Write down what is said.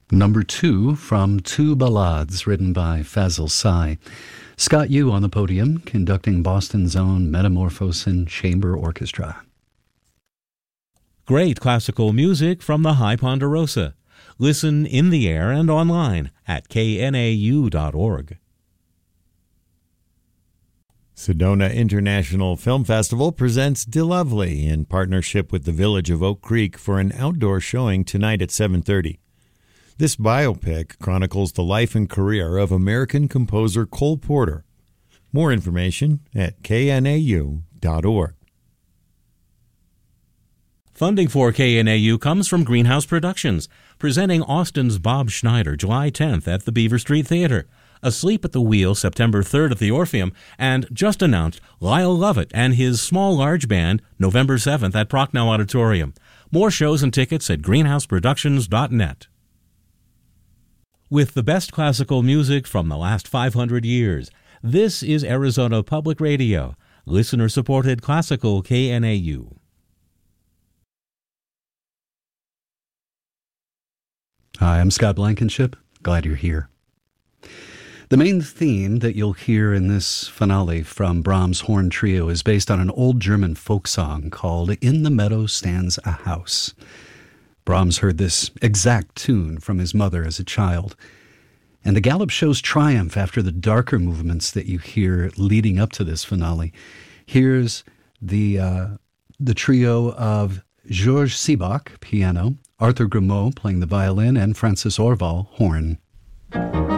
Number 2 from Two Ballades, written by Fazil Say. Scott Yu on the podium, conducting Boston's own Metamorphosin Chamber Orchestra. Great classical music from the High Ponderosa. Listen in the air and online at knau.org. Sedona International Film Festival presents DeLovely in partnership with the Village of Oak Creek for an outdoor showing tonight at 7:30. This biopic chronicles the life and career of American composer Cole Porter. More information at knau.org. Funding for KNAU comes from Greenhouse Productions, presenting Austin's Bob Schneider July 10th at the Beaver Street Theater, Asleep at the Wheel September 3rd at the Orpheum, and just announced Lyle Lovett and his Small Large Band November 7th at Prochnow Auditorium. More shows and tickets at greenhouseproductions.net. With the best classical music from the last 500 years, this is Arizona Public Radio, listener-supported classical KNAU. Hi, I'm Scott Blankenship. Glad you're here. The main theme that you'll hear in this finale from Brahms' Horn Trio is based on an old German folk song called In the Meadow Stands a House. Brahms heard this exact tune from his mother as a child, and the Gallup shows triumph after the darker movements that you hear leading up to this finale. Here's the trio of Georges Sibach, piano, Arthur Grimaud playing the violin, and Francis Orval, horn.